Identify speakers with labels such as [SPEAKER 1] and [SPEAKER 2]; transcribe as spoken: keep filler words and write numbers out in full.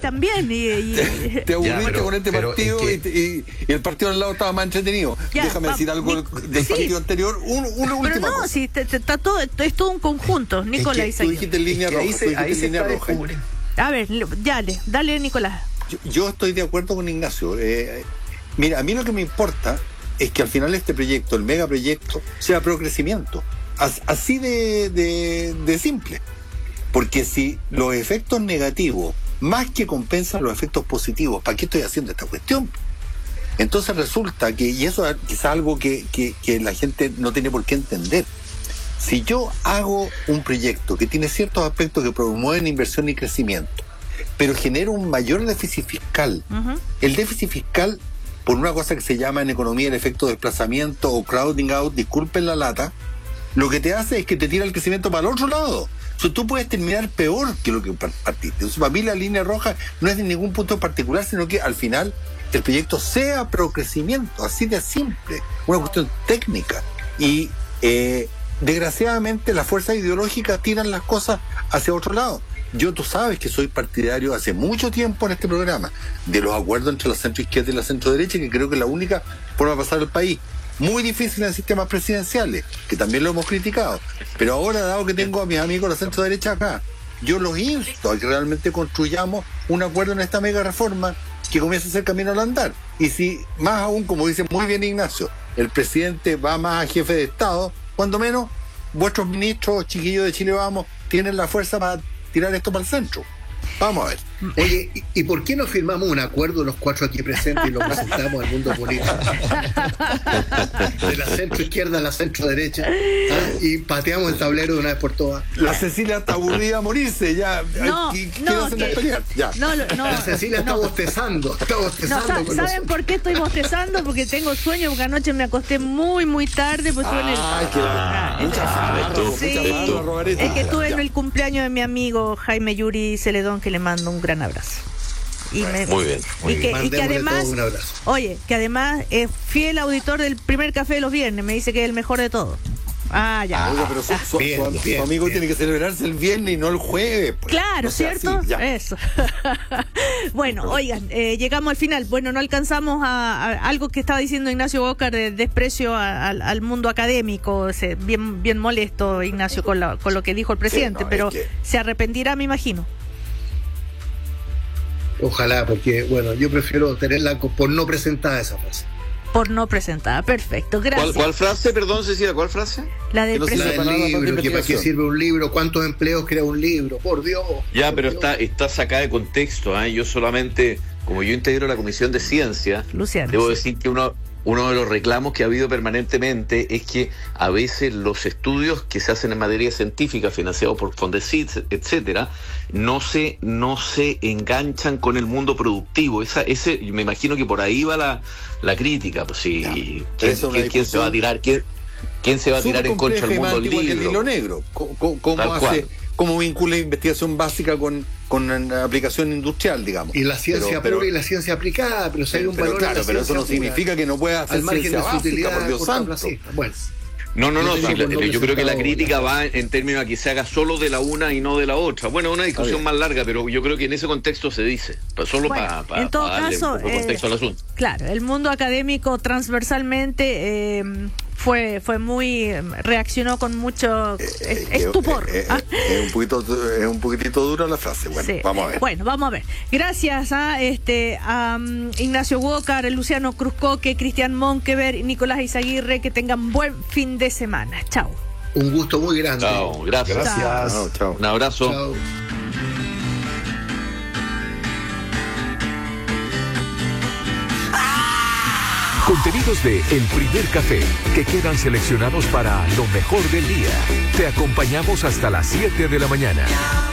[SPEAKER 1] también. Y, y...
[SPEAKER 2] Te aburriste
[SPEAKER 3] Ya, pero-
[SPEAKER 2] con este
[SPEAKER 3] pero
[SPEAKER 2] partido
[SPEAKER 3] es que-
[SPEAKER 2] y, y- y el partido al lado estaba más entretenido.
[SPEAKER 1] Ya,
[SPEAKER 2] Déjame
[SPEAKER 1] va-
[SPEAKER 2] decir algo
[SPEAKER 1] Nic-
[SPEAKER 2] del, del
[SPEAKER 1] sí.
[SPEAKER 2] partido anterior. Un, una
[SPEAKER 1] Pero
[SPEAKER 2] última
[SPEAKER 1] no,
[SPEAKER 2] cosa.
[SPEAKER 1] si te, te- está todo, es todo un conjunto,
[SPEAKER 2] Es
[SPEAKER 1] Nicolás
[SPEAKER 2] que tú
[SPEAKER 1] Izaguirre.
[SPEAKER 2] dijiste en línea
[SPEAKER 3] Que ahí
[SPEAKER 2] roja.
[SPEAKER 3] se,
[SPEAKER 2] tú dijiste
[SPEAKER 3] ahí
[SPEAKER 2] en
[SPEAKER 3] se
[SPEAKER 2] línea
[SPEAKER 3] está
[SPEAKER 2] roja.
[SPEAKER 3] descubriendo.
[SPEAKER 1] A ver, dale, dale, Nicolás.
[SPEAKER 2] Yo, yo estoy de acuerdo con Ignacio. Eh, mira, a mí lo que me importa es que al final este proyecto, el megaproyecto, sea pro crecimiento. As- así de, de, de simple. Porque si los efectos negativos más que compensan los efectos positivos, ¿para qué estoy haciendo esta cuestión? Entonces resulta que, y eso es quizás algo que, que, que la gente no tiene por qué entender, si yo hago un proyecto que tiene ciertos aspectos que promueven inversión y crecimiento, pero genera un mayor déficit fiscal,
[SPEAKER 1] Ujú.
[SPEAKER 2] el déficit fiscal, por una cosa que se llama en economía el efecto de desplazamiento o crowding out, disculpen la lata, lo que te hace es que te tira el crecimiento para el otro lado. O sea, tú puedes terminar peor que lo que par- partiste. Entonces, para mí la línea roja no es de ningún punto particular, sino que al final el proyecto sea pro crecimiento, así de simple, una cuestión técnica. Y eh, desgraciadamente las fuerzas ideológicas tiran las cosas hacia otro lado. Yo, tú sabes que soy partidario hace mucho tiempo en este programa de los acuerdos entre la centro-izquierda y la centro-derecha, que creo que es la única forma de pasar el país. Muy difícil en sistemas presidenciales, que también lo hemos criticado. Pero ahora, dado que tengo a mis amigos de la centro-derecha acá, yo los insto a que realmente construyamos un acuerdo en esta mega reforma que comience a hacer camino al andar. Y si, más aún, como dice muy bien Ignacio, el presidente va más a jefe de Estado, cuando menos, vuestros ministros, chiquillos de Chile Vamos, tienen la fuerza para tirar esto para el centro. Vamos a ver.
[SPEAKER 4] Oye, ¿y, y por qué no firmamos un acuerdo los cuatro aquí presentes y lo presentamos al mundo político? De la centro izquierda a la centro derecha, ¿ah? Y pateamos el tablero de una vez por todas.
[SPEAKER 2] La Cecilia está aburrida a morirse, ya.
[SPEAKER 1] No,
[SPEAKER 2] ¿Qué- qué
[SPEAKER 1] no,
[SPEAKER 2] hacen
[SPEAKER 1] que-
[SPEAKER 2] de pelear? Ya.
[SPEAKER 1] No, lo- no,
[SPEAKER 4] La Cecilia está
[SPEAKER 1] no.
[SPEAKER 4] bostezando, está
[SPEAKER 1] No,
[SPEAKER 4] bostezando.
[SPEAKER 1] sa-
[SPEAKER 4] con
[SPEAKER 1] ¿saben
[SPEAKER 4] nosotros.
[SPEAKER 1] por qué estoy bostezando? Porque tengo sueño, porque anoche me acosté muy, muy tarde, pues estuve en el...
[SPEAKER 2] Ay, qué
[SPEAKER 1] Ah,
[SPEAKER 2] mucha
[SPEAKER 1] ah,
[SPEAKER 2] farra,
[SPEAKER 3] tú,
[SPEAKER 2] mucha
[SPEAKER 1] sí.
[SPEAKER 2] farra, Roberto.
[SPEAKER 1] Es que estuve en
[SPEAKER 2] Ya.
[SPEAKER 1] el cumpleaños de mi amigo Jaime Yuri Celedón, que le mando un gran abrazo. Y me-
[SPEAKER 3] Muy bien, muy
[SPEAKER 1] y que,
[SPEAKER 3] bien.
[SPEAKER 1] y que
[SPEAKER 4] Mandémosle
[SPEAKER 1] además,
[SPEAKER 4] todos un abrazo.
[SPEAKER 1] oye, que además es fiel auditor del primer café de los viernes, me dice que es el mejor de todos. Ah, ya.
[SPEAKER 2] Oiga, pero su, su-
[SPEAKER 4] Bien,
[SPEAKER 2] su- su
[SPEAKER 4] bien,
[SPEAKER 2] amigo
[SPEAKER 4] bien.
[SPEAKER 2] tiene que celebrarse el viernes y no el jueves. Pues.
[SPEAKER 1] Claro,
[SPEAKER 2] No sea
[SPEAKER 1] ¿cierto?
[SPEAKER 2] así, ya.
[SPEAKER 1] Eso. Bueno, oigan, eh, llegamos al final. Bueno, no alcanzamos a, a algo que estaba diciendo Ignacio Bocar de desprecio a- al, al mundo académico. Se- bien, bien molesto Ignacio con, la- con lo que dijo el presidente,
[SPEAKER 2] no, es
[SPEAKER 1] pero
[SPEAKER 2] que-
[SPEAKER 1] se arrepentirá, me imagino.
[SPEAKER 4] Ojalá, porque, bueno, yo prefiero tenerla co- por no presentada esa frase.
[SPEAKER 1] Por no presentada. Perfecto,
[SPEAKER 5] ¿Cuál,
[SPEAKER 1] gracias.
[SPEAKER 5] ¿Cuál frase? Perdón, Cecilia, ¿cuál frase?
[SPEAKER 1] La del
[SPEAKER 2] Que no se
[SPEAKER 4] La
[SPEAKER 1] presidente.
[SPEAKER 2] sepa.
[SPEAKER 4] del
[SPEAKER 2] Para la
[SPEAKER 4] libro, que para qué
[SPEAKER 2] investigación.
[SPEAKER 4] sirve un libro, cuántos empleos crea un libro, por Dios.
[SPEAKER 5] Ya,
[SPEAKER 4] por
[SPEAKER 5] pero
[SPEAKER 4] Dios.
[SPEAKER 5] está, está sacada de contexto. ¿eh? Yo solamente, como yo integro la Comisión de Ciencia,
[SPEAKER 1] Luciano.
[SPEAKER 5] debo
[SPEAKER 1] sí.
[SPEAKER 5] decir que uno, uno de los reclamos que ha habido permanentemente es que a veces los estudios que se hacen en materia científica, financiados por Fondesit, etcétera, no se, no se enganchan con el mundo productivo. Esa, ese, me imagino que por ahí va la, la crítica. Pues sí,
[SPEAKER 2] Ya.
[SPEAKER 5] ¿quién,
[SPEAKER 2] Esa es una
[SPEAKER 5] quién- quién se va a tirar? ¿Quién, quién se va a tirar
[SPEAKER 2] Súper
[SPEAKER 5] en contra del
[SPEAKER 2] compleja y más
[SPEAKER 5] mundo del
[SPEAKER 2] antigua que el hilo
[SPEAKER 5] libro?
[SPEAKER 2] negro. ¿Cómo, cómo- cómo
[SPEAKER 5] Tal
[SPEAKER 2] hace,
[SPEAKER 5] cual.
[SPEAKER 2] cómo vincula investigación básica con, con una aplicación industrial, digamos?
[SPEAKER 4] Y la ciencia
[SPEAKER 2] Pero- pero-
[SPEAKER 4] pura y la ciencia aplicada, pero si hay un
[SPEAKER 2] pero
[SPEAKER 4] valor en
[SPEAKER 2] claro,
[SPEAKER 4] la
[SPEAKER 2] pero eso
[SPEAKER 4] ciencia
[SPEAKER 2] no
[SPEAKER 4] pura,
[SPEAKER 2] significa que no pueda hacer
[SPEAKER 4] al margen
[SPEAKER 2] ciencia
[SPEAKER 4] de su
[SPEAKER 2] básica,
[SPEAKER 4] utilidad,
[SPEAKER 2] por Dios
[SPEAKER 4] por
[SPEAKER 2] santo.
[SPEAKER 4] tabla, sí. Bueno,
[SPEAKER 5] No, no, no,
[SPEAKER 4] Yo
[SPEAKER 5] sí,
[SPEAKER 4] tengo
[SPEAKER 5] la-
[SPEAKER 4] por no
[SPEAKER 5] yo creo que la
[SPEAKER 4] presentado
[SPEAKER 5] crítica
[SPEAKER 4] la-
[SPEAKER 5] va en términos a que se haga solo de la una y no de la otra. Bueno, una discusión
[SPEAKER 2] bien.
[SPEAKER 5] más larga, pero yo creo que en ese contexto se dice, pues solo
[SPEAKER 1] Bueno,
[SPEAKER 5] para pa,
[SPEAKER 1] en todo
[SPEAKER 5] pa darle
[SPEAKER 1] caso,
[SPEAKER 5] un poco de contexto
[SPEAKER 1] eh,
[SPEAKER 5] al asunto.
[SPEAKER 1] Claro, el mundo académico transversalmente eh, fue fue muy eh, reaccionó con mucho eh,
[SPEAKER 2] Eh,
[SPEAKER 1] estupor.
[SPEAKER 2] eh, eh,
[SPEAKER 1] Ah,
[SPEAKER 2] eh, es un poquito, es un poquitito dura la frase. Bueno,
[SPEAKER 1] sí.
[SPEAKER 2] vamos a ver.
[SPEAKER 1] Bueno, vamos a ver. Gracias a este a um, Ignacio Walker, Luciano Cruzcoque, Cristian Monkever y Nicolás Izaguirre, que tengan buen fin de semana. Chao.
[SPEAKER 4] un gusto muy grande.
[SPEAKER 5] Chao, gracias.
[SPEAKER 3] Gracias.
[SPEAKER 2] No, chao.
[SPEAKER 5] Un abrazo.
[SPEAKER 4] Chao.
[SPEAKER 6] Contenidos de El Primer Café, que quedan seleccionados para lo mejor del día. Te acompañamos hasta las siete de la mañana.